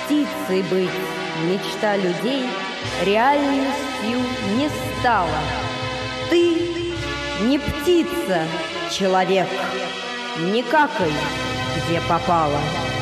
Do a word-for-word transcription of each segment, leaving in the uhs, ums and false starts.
птицей быть мечта людей реальностью не стала. Ты не птица, человек, не какай, где попало.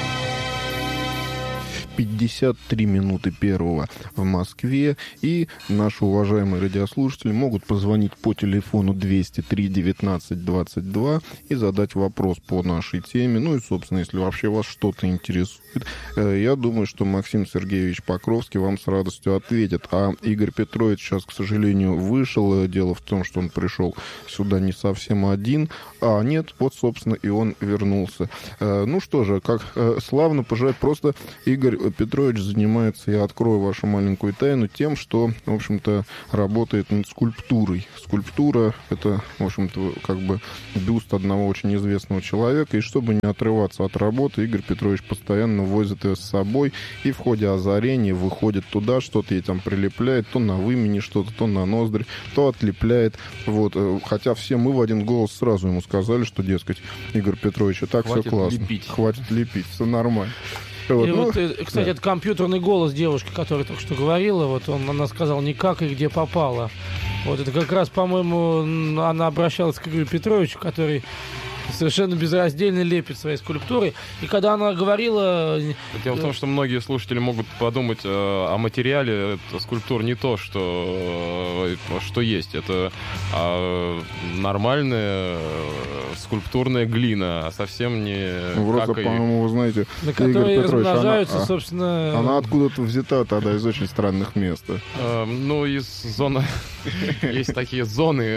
пятьдесят три минуты первого в Москве, и наши уважаемые радиослушатели могут позвонить по телефону двести три девятнадцать двадцать два и задать вопрос по нашей теме. Ну и, собственно, если вообще вас что-то интересует, я думаю, что Максим Сергеевич Покровский вам с радостью ответит. А Игорь Петрович сейчас, к сожалению, вышел. Дело в том, что он пришел сюда не совсем один, а нет, вот, собственно, и он вернулся. Ну что же, как славно пожелать. Просто Игорь Петрович занимается, я открою вашу маленькую тайну, тем, что, в общем-то, работает над скульптурой. Скульптура — это, в общем-то, как бы бюст одного очень известного человека, и чтобы не отрываться от работы, Игорь Петрович постоянно возит ее с собой, и в ходе озарения выходит туда, что-то ей там прилепляет, то на вымени что-то, то на ноздрь, то отлепляет. Вот. Хотя все мы в один голос сразу ему сказали, что, дескать, Игорь Петрович, и так все классно. Лепить. Хватит лепить, все нормально. Вот, и ну, вот, кстати, да. Это компьютерный голос девушки, которая только что говорила, вот он, она сказала не как и где попало. Вот это как раз, по-моему, она обращалась к Игорю Петровичу, который совершенно безраздельно лепит свои скульптуры. И когда она говорила... Дело в том, что многие слушатели могут подумать э, о материале скульптур не то, что, э, что есть. Это э, нормальная э, скульптурная глина, а совсем не... Ну, просто, и... по-моему, вы знаете, на которые Игорь Петрович, размножаются, она, собственно... Она откуда-то взята тогда из очень странных мест. Э, ну, из зоны... Есть такие зоны...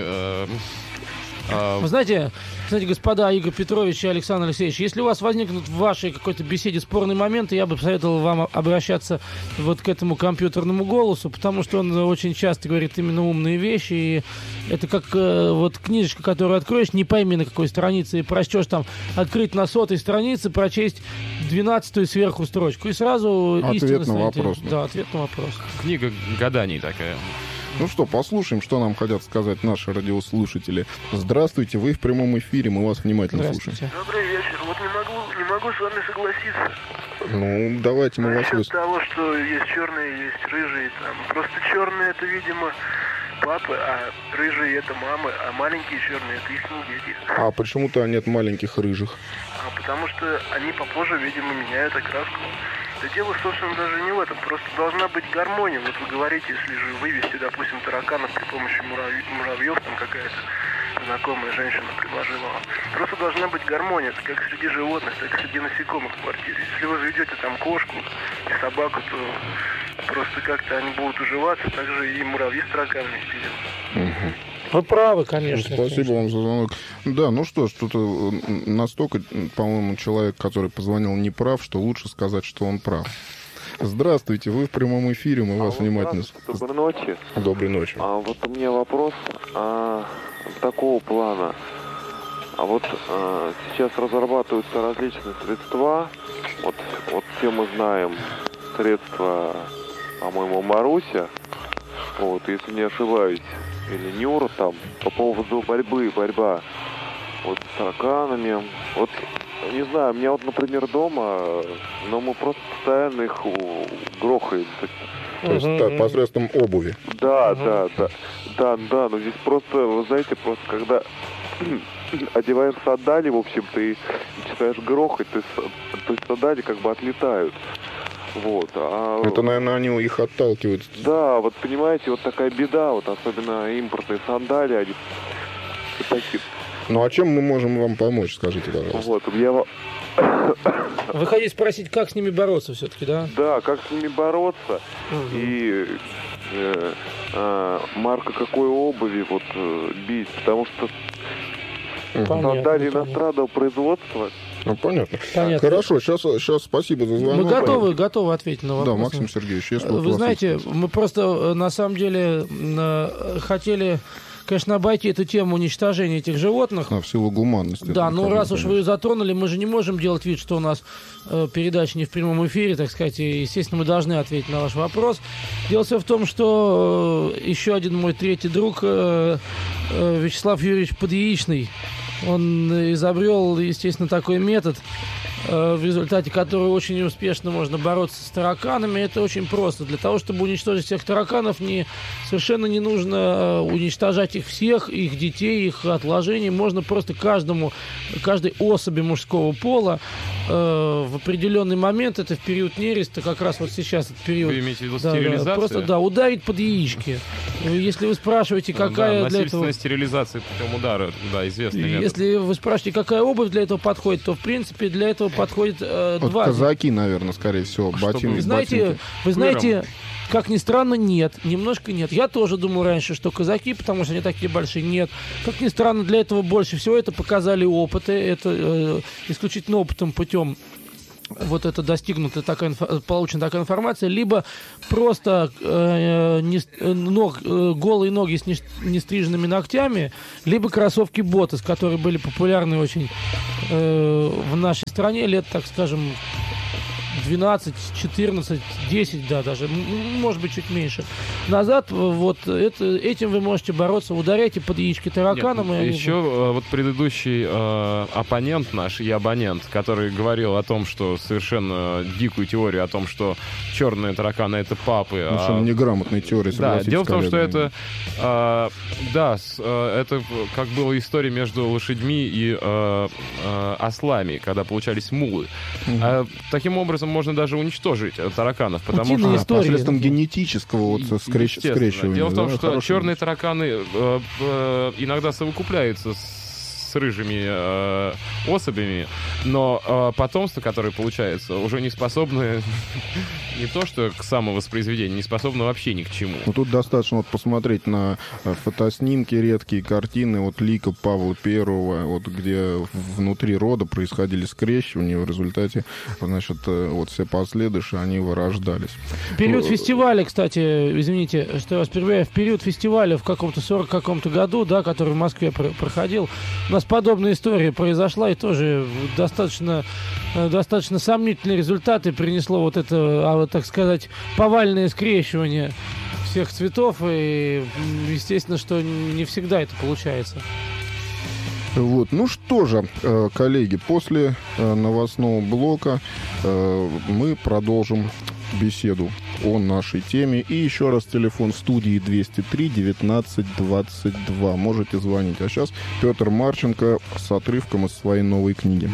Вы знаете, знаете, господа Игорь Петрович и Александр Алексеевич, если у вас возникнут в вашей какой-то беседе спорные моменты, я бы посоветовал вам обращаться вот к этому компьютерному голосу, потому что он очень часто говорит именно умные вещи, и это как э, вот книжечка, которую откроешь, не пойми на какой странице, и прочтешь там, открыть на сотой странице, прочесть двенадцатую сверху строчку, и сразу истина ответ на вопрос. Да, ответ на вопрос. Книга гаданий такая. Ну что, послушаем, что нам хотят сказать наши радиослушатели. Здравствуйте, вы в прямом эфире, мы вас внимательно слушаем. Добрый вечер. Вот не могу, не могу с вами согласиться. Ну, давайте мы вас выслушаем. того, что есть черные, есть рыжие. Там. Просто черные — это, видимо, папы, а рыжие — это мамы, а маленькие черные — это их дети. А почему-то нет маленьких рыжих? А потому что они попозже, видимо, меняют окраску. Да дело, собственно, даже не в этом. Просто должна быть гармония. Вот вы говорите, если же вывести, допустим, тараканов при помощи муравь... муравьев, там какая-то знакомая женщина предложила вам. Просто должна быть гармония. Это как среди животных, так и среди насекомых в квартире. Если вы заведете там кошку и собаку, то просто как-то они будут уживаться. Также и муравьи с тараканами делают. Угу. Вы правы, конечно. Спасибо конечно. вам за звонок. Да, ну что ж, тут настолько, по-моему, человек, который позвонил, не прав, что лучше сказать, что он прав. Здравствуйте, вы в прямом эфире, мы а вас внимательно... Доброй ночи. Доброй ночи. А вот у меня вопрос а, такого плана. А вот а, сейчас разрабатываются различные средства. Вот, вот все мы знаем средства, по-моему, Маруся. Вот, если не ошибаюсь. Или Нюра там, по поводу борьбы, борьба вот с тараканами. Вот, не знаю, у меня вот, например, дома, но мы просто постоянно их грохаем. То есть uh-huh. да, посредством обуви. Да, uh-huh. да, да, да, да, но здесь просто, вы знаете, просто когда одеваешь сандали, в общем-то, и начинаешь грохать, то есть, то есть сандали как бы отлетают. Вот, а... Это, наверное, они их отталкивают. Да, вот понимаете, вот такая беда, вот особенно импортные сандали, они такие. Ну а чем мы можем вам помочь, скажите, пожалуйста? Вот, я... Вы хотите спросить, как с ними бороться все-таки, да? Да, как с ними бороться, угу. и э, э, марка какой обуви вот э, бить, потому что сандали иностранного производства. Ну, понятно. понятно. Хорошо, сейчас, сейчас спасибо за звонок. Мы готовы, готовы ответить на вопрос. Да, Максим Сергеевич, если Вы знаете, есть. мы просто, на самом деле, хотели, конечно, обойти эту тему уничтожения этих животных. А, в силу гуманности. Да, но раз уж вы ее затронули, мы же не можем делать вид, что у нас э, передача не в прямом эфире, так сказать, и, естественно, мы должны ответить на ваш вопрос. Дело все в том, что э, еще один мой третий друг, э, э, Вячеслав Юрьевич Подъяичный, он изобрел, естественно, такой метод в результате которой очень успешно можно бороться с тараканами. Это очень просто. Для того, чтобы уничтожить всех тараканов, не, совершенно не нужно уничтожать их всех, их детей, их отложений. Можно просто каждому, каждой особи мужского пола э, в определенный момент, это в период нереста, как раз вот сейчас этот период. Вы имеете в виду да, стерилизацию? Да, просто, да, ударить под яички. Если вы спрашиваете, какая да, для этого... стерилизация путем удара, да, известный метод. Если вы спрашиваете, какая обувь для этого подходит, то, в принципе, для этого подходит э, вот два... казаки, наверное, скорее всего, ботинки. Вы знаете, вы знаете, как ни странно, нет. Немножко нет. Я тоже думал раньше, что казаки, потому что они такие большие, нет. Как ни странно, для этого больше всего это показали опыты. Это э, исключительно опытом путем вот это достигнута такая, получена такая информация, либо просто э, не, ног, э, голые ноги с не, нестриженными ногтями, либо кроссовки Ботас, которые были популярны очень э, в нашей стране лет, так скажем, двенадцать, четырнадцать, десять, да, даже, может быть, чуть меньше назад. Вот это, этим вы можете бороться. Ударяйте под яички тараканам. Нет, и еще они... вот предыдущий э, оппонент наш и абонент, который говорил о том, что совершенно дикую теорию о том, что черные тараканы — это папы. Ну, а... неграмотная теория, да, дело в том, что это, э, да, с, э, это как была история между лошадьми и э, э, ослами, когда получались мулы. Угу. А, таким образом можно даже уничтожить тараканов, потому Утиные что... истории. Посредством генетического вот скреч... скрещивания. Дело в том, да, что хорошо. черные тараканы э, э, иногда совокупляются с с рыжими э, особями, но э, потомство, которое получается, уже не способно не то что к самовоспроизведению, не способно вообще ни к чему. Ну, тут достаточно вот посмотреть на фотоснимки, редкие картины, вот лика Павла Первого, вот где внутри рода происходили скрещивания, в результате, значит, вот все последующие, они вырождались. Период фестиваля, кстати, извините, что я вас перебиваю, в период фестиваля в каком-то сорок каком-то году, да, который в Москве проходил, у нас подобная история произошла, и тоже достаточно, достаточно сомнительные результаты принесло вот это, так сказать, повальное скрещивание всех цветов, и естественно, что не всегда это получается. Вот. Ну что же, коллеги, после новостного блока мы продолжим беседу о нашей теме. И еще раз телефон в студии двести три девятнадцать двадцать два. Можете звонить. А сейчас Петр Марченко с отрывком из своей новой книги.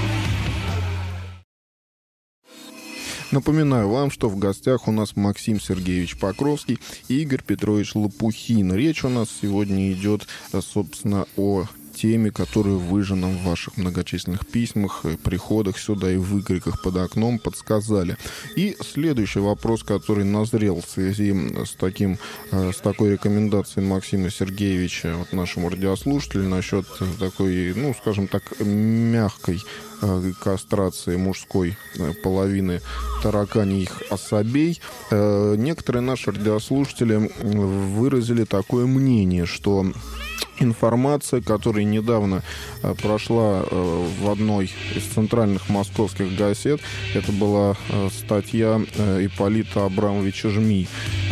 Напоминаю вам, что в гостях у нас Максим Сергеевич Покровский и Игорь Петрович Лопухин. Речь у нас сегодня идет, собственно, о теме, которую вы же нам в ваших многочисленных письмах, приходах сюда и выкриках под окном подсказали. И следующий вопрос, который назрел в связи с, таким, с такой рекомендацией Максима Сергеевича вот нашему радиослушателю насчет такой, ну, скажем так, мягкой кастрации мужской половины тараканьих особей. Некоторые наши радиослушатели выразили такое мнение, что информация, которая недавно э, прошла э, в одной из центральных московских газет, это была э, статья э, Ипполита Абрамовича Жми.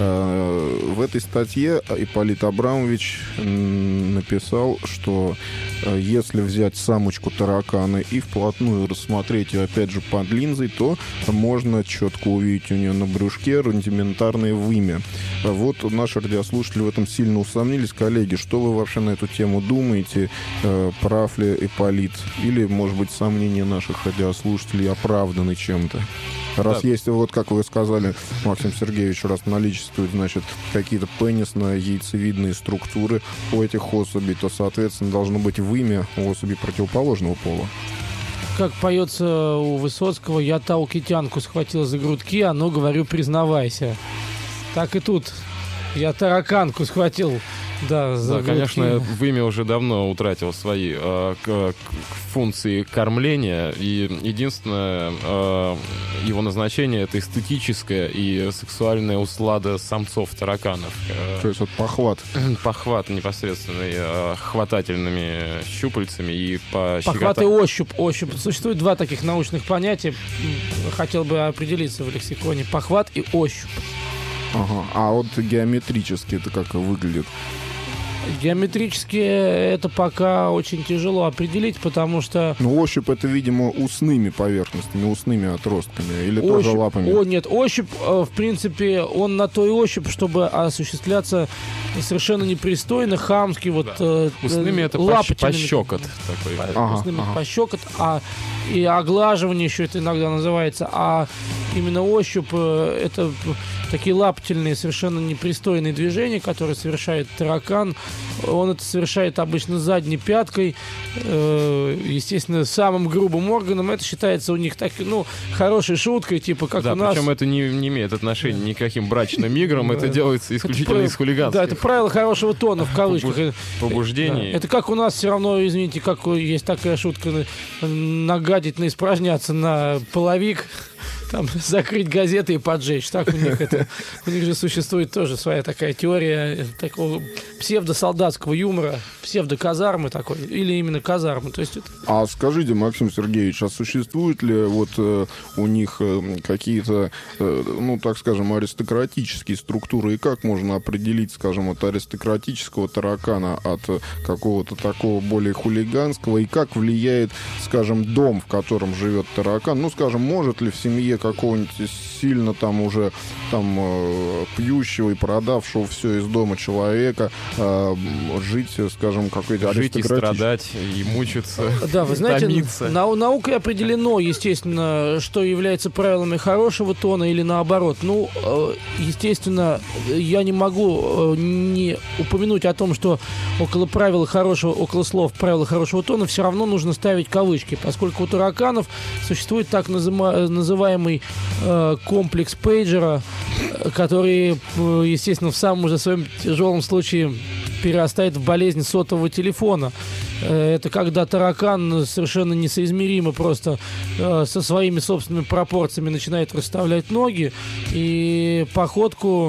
Э, в этой статье Ипполит Абрамович э, написал, что э, если взять самочку таракана и вплотную рассмотреть ее, опять же, под линзой, то можно четко увидеть у нее на брюшке рудиментарное вымя. Вот наши радиослушатели в этом сильно усомнились. Коллеги, что вы вообще на эту тему думаете? Э, прав ли Ипполит? Или, может быть, сомнения наших радиослушателей оправданы чем-то? Раз да. есть, вот как вы сказали, Максим Сергеевич, раз наличествуют, значит, какие-то пенисно-яйцевидные структуры у этих особей, то, соответственно, должно быть вымя у особей противоположного пола. Как поется у Высоцкого, я таукитянку схватил за грудки, а ну, говорю, признавайся. Так и тут. Я тараканку схватил. Да, за да, конечно, вымя уже давно утратил свои э, к, к функции кормления, и единственное э, его назначение — это эстетическая и сексуальная услада самцов тараканов. Э, То есть вот похват. Похват непосредственный, э, хватательными щупальцами и по похват и ощупь, ощупь. Существует два таких научных понятия. Хотел бы определиться в лексиконе. Похват и ощупь. Ага. А вот геометрически это как выглядит? Геометрически это пока очень тяжело определить, потому что... Ну, ощупь это, видимо, усными поверхностями, усными отростками, или ощупь... тоже лапами? О, нет, ощупь, в принципе, он на то и ощупь, чтобы осуществляться совершенно непристойно, хамски, вот... Да. Усными это пощекот такой. Ага, усными ага. пощекот, а и оглаживание еще это иногда называется, а именно ощупь это такие лаптельные, совершенно непристойные движения, которые совершает таракан. Он это совершает обычно задней пяткой, э, естественно, самым грубым органом. Это считается у них так, ну, хорошей шуткой, типа как да, у нас. Причем это не, не имеет отношения ни к каким брачным играм, это делается исключительно из хулиганства. Да, это правило хорошего тона, в кавычках. Побуждений. Это как у нас все равно, извините, как есть такая шутка, нагадить, наиспражняться на половик. Там закрыть газеты и поджечь. Так у них это. У них же существует тоже своя такая теория такого псевдосолдатского юмора, псевдоказармы такой, или именно казармы. То есть это... А скажите, Максим Сергеевич, а существуют ли вот э, у них э, какие-то, э, ну, так скажем, аристократические структуры, и как можно определить, скажем, от аристократического таракана от какого-то такого более хулиганского, и как влияет, скажем, дом, в котором живет таракан? Ну, скажем, может ли в семье какого-нибудь сильно там уже там э, пьющего и продавшего все из дома человека э, жить, скажем, какой-то жить и страдать, и мучиться, да, вы знаете, томиться. На, наукой определено, естественно, что является правилами хорошего тона или наоборот. Ну, э, естественно, я не могу э, не упомянуть о том, что около правил хорошего, около слов правила хорошего тона все равно нужно ставить кавычки, поскольку у тараканов существует так назыма, называемый э, комплекс пейджера, который, естественно, в самом же своем тяжелом случае перерастает в болезнь сотового телефона. Это когда таракан совершенно несоизмеримо просто э, со своими собственными пропорциями начинает расставлять ноги, и походку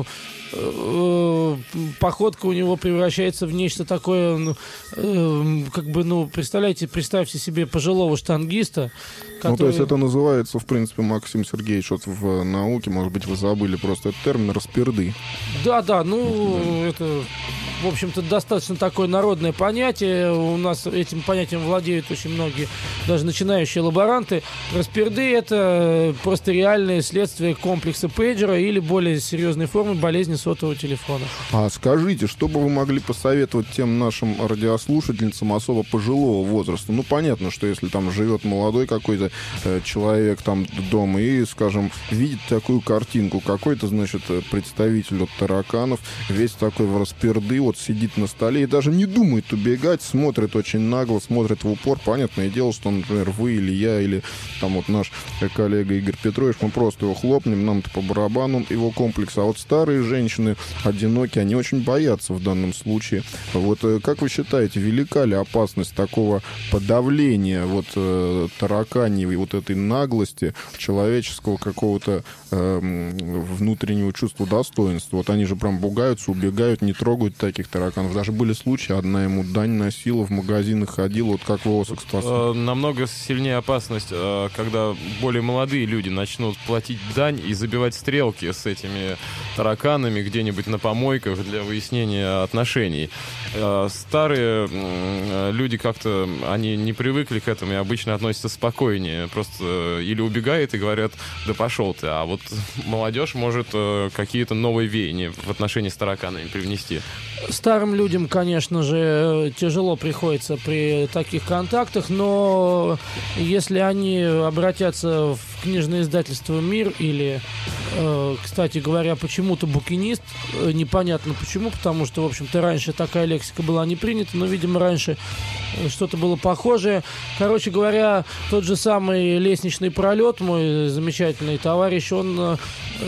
походка у него превращается в нечто такое, ну, э, как бы, ну, представляете, представьте себе пожилого штангиста, который... Ну, то есть это называется, в принципе, Максим Сергеевич, вот в науке, может быть, вы забыли просто этот термин, распирды. Да, да, ну, да. Это, в общем-то, достаточно такое народное понятие. У нас этим понятием владеют очень многие, даже начинающие лаборанты. Распирды — это просто реальное следствие комплекса пейджера или более серьезной формы болезни сотового телефона. А скажите, что бы вы могли посоветовать тем нашим радиослушательницам особо пожилого возраста? Ну, понятно, что если там живет молодой какой-то э, человек там дома и, скажем, видит такую картинку, какой-то, значит, представитель от тараканов, весь такой в распирды, вот сидит на столе и даже не думает убегать, смотрит очень нагло, смотрит в упор. Понятное дело, что, например, вы или я, или там вот наш коллега Игорь Петрович, мы просто его хлопнем, нам-то по барабану его комплекс. А вот старые женщины, Женщины одинокие, они очень боятся в данном случае. Вот как вы считаете, велика ли опасность такого подавления вот э, тараканьей, вот этой наглости человеческого какого-то э, внутреннего чувства достоинства? Вот они же прям пугаются, убегают, не трогают таких тараканов. Даже были случаи, одна ему дань носила, в магазинах ходила, вот как вы Осок спасал. Намного сильнее опасность, когда более молодые люди начнут платить дань и забивать стрелки с этими тараканами где-нибудь на помойках для выяснения отношений. Старые люди как-то, они не привыкли к этому и обычно относятся спокойнее. Просто или убегают и говорят, да пошел ты. А вот молодежь может какие-то новые веяния в отношении с тараканами привнести. Старым людям, конечно же, тяжело приходится при таких контактах, но если они обратятся в книжное издательство «Мир» или, э, кстати говоря, почему-то «Букинист», э, непонятно почему, потому что, в общем-то, раньше такая лексика была не принята, но, видимо, раньше что-то было похожее. Короче говоря, тот же самый «Лестничный пролет», мой замечательный товарищ, он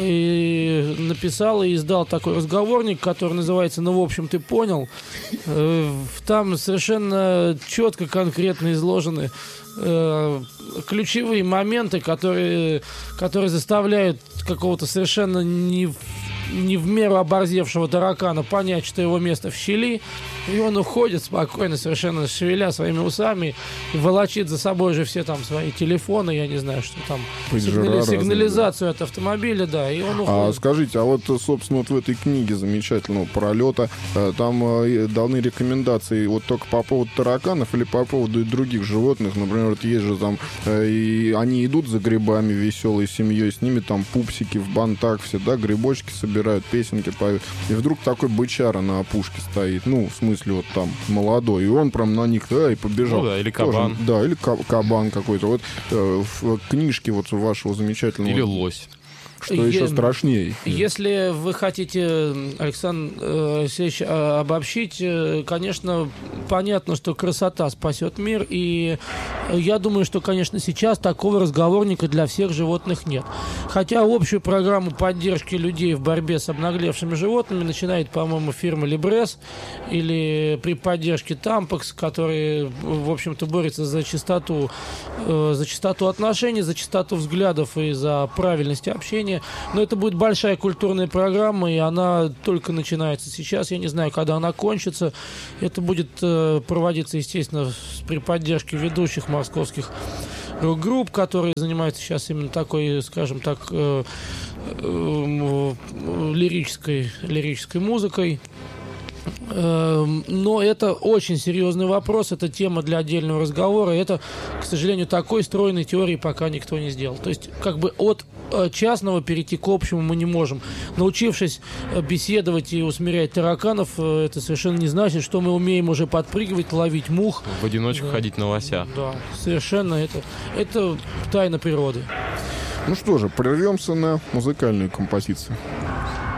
э, написал и издал такой разговорник, который называется «Ну, в общем, ты понял». Э, там совершенно четко, конкретно изложены э, ключевые моменты, которые, которые заставляют какого-то совершенно не, не в меру оборзевшего таракана понять, что его место в щели, и он уходит спокойно, совершенно шевеля своими усами, и волочит за собой же все там свои телефоны, я не знаю, что там, сигнали, сигнализацию от автомобиля, да, и он уходит. А скажите, а вот, собственно, вот в этой книге замечательного пролета там даны рекомендации вот только по поводу тараканов или по поводу и других животных? Например, вот есть же там, и они идут за грибами веселой семьей, с ними там пупсики в бантах все, да, грибочки собирают, песенки поют, и вдруг такой бычара на опушке стоит, ну, в смысле, вот там, молодой, и он прям на них, да, и побежал. Ну да, или кабан. Тоже, да, или кабан какой-то. Вот э, в книжке вот вашего замечательного... Или лось. Что е- еще страшнее. Если вы хотите, Александр Алексеевич, обобщить, конечно, понятно, что красота спасет мир, и я думаю, что, конечно, сейчас такого разговорника для всех животных нет. Хотя общую программу поддержки людей в борьбе с обнаглевшими животными начинает, по-моему, фирма Либрес, или при поддержке Тампекс, который, в общем-то, борется за чистоту, за чистоту отношений, за чистоту взглядов и за правильность общения. Но это будет большая культурная программа, и она только начинается сейчас. Я не знаю, когда она кончится. Это будет э, проводиться, естественно, при поддержке ведущих московских рок-групп, которые занимаются сейчас именно такой, скажем так, э, э, лирической, лирической музыкой. Но это очень серьезный вопрос, это тема для отдельного разговора. Это, к сожалению, такой стройной теории пока никто не сделал. То есть, как бы от частного перейти к общему мы не можем. Научившись беседовать и усмирять тараканов, это совершенно не значит, что мы умеем уже подпрыгивать, ловить мух. В одиночку да. ходить на лося. Да, совершенно это, это тайна природы. Ну что же, прервемся на музыкальную композицию.